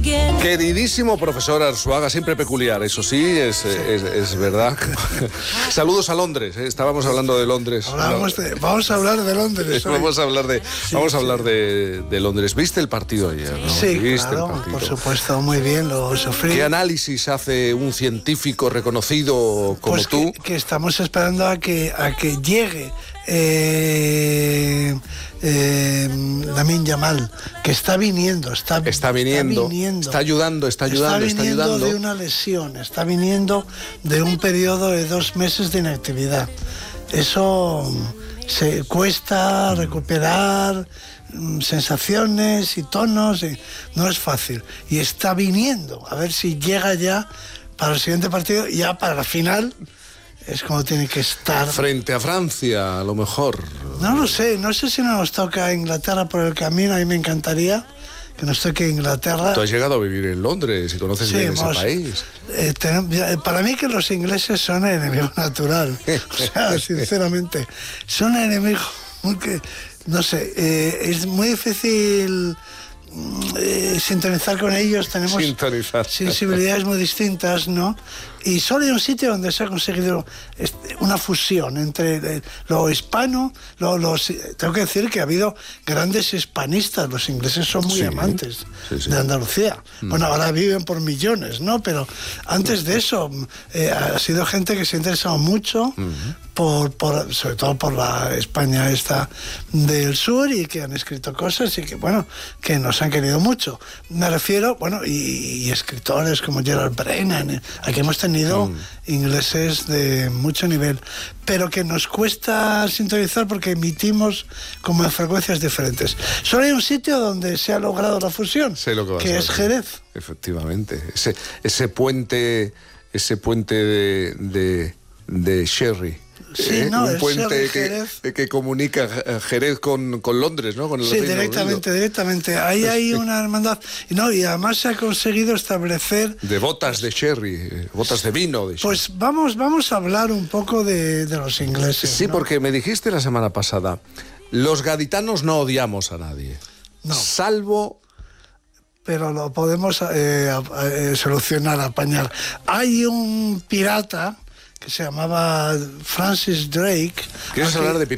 Queridísimo profesor Arzuaga, siempre peculiar, eso sí, es verdad. Saludos a Londres, estábamos hablando de Londres. Vamos a hablar de Londres. Vamos a hablar de Londres. ¿Viste el partido ayer? ¿No? Sí, ¿Viste claro, el partido? por supuesto, muy bien, lo sufrí. ¿Qué análisis hace un científico reconocido como pues tú? Que estamos esperando a que llegue Lamine Yamal, que está viniendo, está ayudando. Está ayudando de una lesión, está viniendo de un periodo de 2 meses de inactividad. Eso se cuesta recuperar sensaciones y tonos, no es fácil. Y está viniendo, a ver si llega ya para el siguiente partido, ya para la final. Es como tiene que estar. Frente a Francia, a lo mejor. No lo sé, no sé si nos toca Inglaterra por el camino. A mí me encantaría que nos toque Inglaterra. Tú has llegado a vivir en Londres y conoces bien ese país. Para mí que los ingleses son enemigo natural. O sea, sinceramente, son enemigos que, no sé, es muy difícil sintonizar con ellos. Tenemos sensibilidades muy distintas, ¿no? Y solo hay un sitio donde se ha conseguido una fusión entre lo hispano, tengo que decir que ha habido grandes hispanistas. Los ingleses son muy amantes de Andalucía. Bueno, ahora viven por millones, ¿no? Pero antes de eso ha sido gente que se ha interesado mucho sobre todo por la España esta del sur, y que han escrito cosas y que, bueno, que nos han querido mucho. Me refiero, bueno, y escritores como Gerald Brennan, aquí hemos tenido ingleses de mucho nivel, pero que nos cuesta sintonizar porque emitimos como en frecuencias diferentes. Solo hay un sitio donde se ha logrado la fusión, que es Jerez. Efectivamente, ese puente de Sherry. Sí, un puente que comunica Jerez con Londres, ¿no? Con el directamente. Ahí hay una hermandad. Y además se ha conseguido establecer... De botas de sherry, botas de vino. Pues vamos a hablar un poco de los ingleses. Sí, ¿no? Porque me dijiste la semana pasada, los gaditanos no odiamos a nadie. No. Salvo... Pero lo podemos solucionar, apañar. Hay un pirata que se llamaba Francis Drake. ¿Quieres hablar de piratas?